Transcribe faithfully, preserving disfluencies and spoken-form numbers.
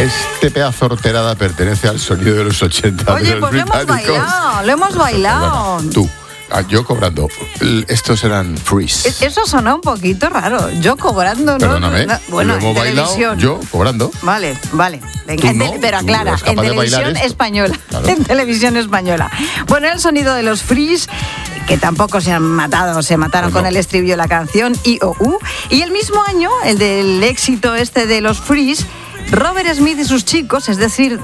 Este pedazo de horterada pertenece al sonido de los ochenta. Oye, de los pues lo hemos británicos. bailado, lo hemos bailado. Tú, ah, yo cobrando. L- Estos eran freeze. Es- Eso sonó un poquito raro. Yo cobrando, ¿no? Perdóname. No, bueno, lo hemos en bailado televisión. yo cobrando. Vale, vale. Venga, Tú en no, tele- pero tú aclara, eres en capaz de bailar televisión esto. española. Claro. En televisión española. Bueno, el sonido de los Freeze, que tampoco se han matado, se mataron Pues no. con el estribillo de la canción I O U. Y el mismo año, el del éxito este de los Freeze, Robert Smith y sus chicos, es decir,